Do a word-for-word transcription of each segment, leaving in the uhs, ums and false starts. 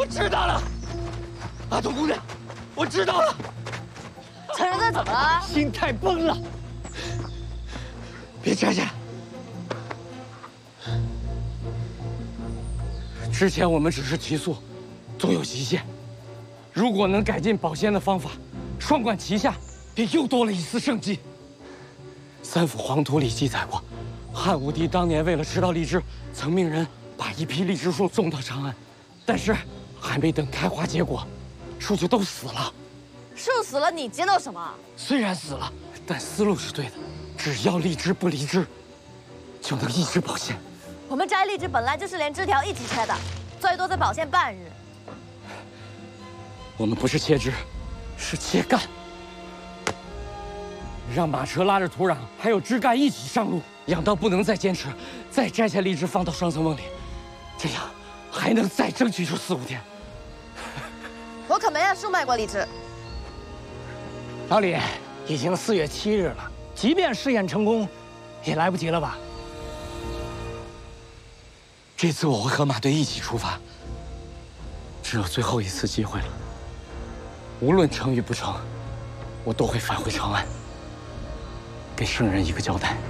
知道了，阿童姑娘，我知道了。 陈仁在怎么了？ 心态崩了。别摘下。之前我们只是提速，总有极限。如果能改进保鲜的方法，双管齐下，便又多了一丝生机。三府黄图里记载过，汉武帝当年为了吃到荔枝，曾命人把一批荔枝树送到长安，但是还没等开花结果，树就都死了。 树死了，你急恼什么？ 虽然死了，但思路是对的，只要荔枝不离枝，就能一直保鲜。 我们摘荔枝本来就是连枝条一起切的，最多再保鲜半日。 我们不是切枝，是切干，让马车拉着土壤还有枝干一起上路，养到不能再坚持，再摘下荔枝放到双层瓮里，这样还能再争取出四五天。 我可没让树卖过荔枝。 老李，已经四月七日了，即便试验成功，也来不及了吧？ 这次我会和马队一起出发，只有最后一次机会了。无论成与不成，我都会返回长安，给圣人一个交代。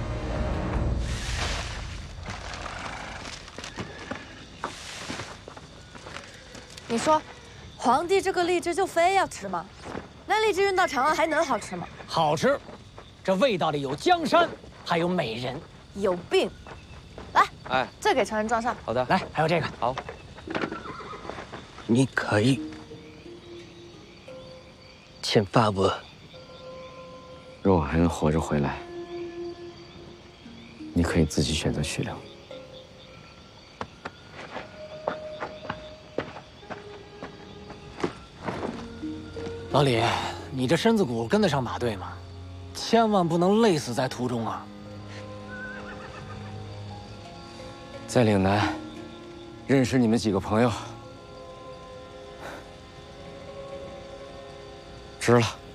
你说，皇帝这个荔枝就非要吃吗？那荔枝运到长安还能好吃吗？ 好吃，这味道里有江山，还有美人。 有病！来， 哎， 这给成人装上。 好的， 来，还有这个。 好， 你可以，请发我。 若我还能活着回来，你可以自己选择去留。 老李，你这身子骨跟得上马队吗？千万不能累死在途中啊！ 在岭南认识你们几个朋友，值了。